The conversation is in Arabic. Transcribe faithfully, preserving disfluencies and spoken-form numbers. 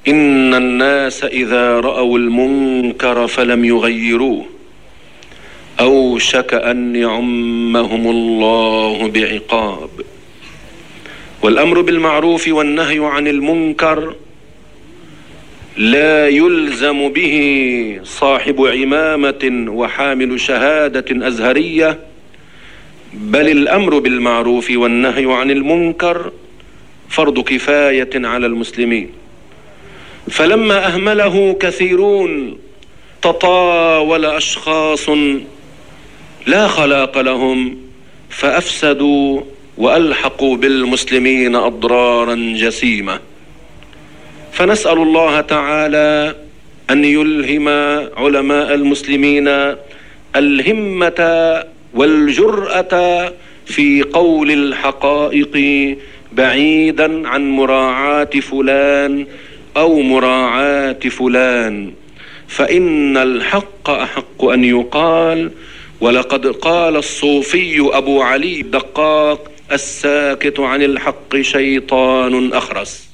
إن الناس إذا رأوا المنكر فلم يغيروه أوشك أن يعمهم الله بعقاب. والأمر بالمعروف والنهي عن المنكر لا يلزم به صاحب عمامة وحامل شهادة أزهرية، بل الأمر بالمعروف والنهي عن المنكر فرض كفاية على المسلمين. فلما أهمله كثيرون تطاول أشخاص لا خلاق لهم فأفسدوا وألحقوا بالمسلمين أضرارا جسيمة. فنسأل الله تعالى أن يلهم علماء المسلمين الهمة والجرأة في قول الحقائق بعيدا عن مراعاة فلان أو مراعاة فلان، فإن الحق أحق أن يقال. ولقد قال الصوفي أبو علي الدقاق: الساكت عن الحق شيطان أخرس.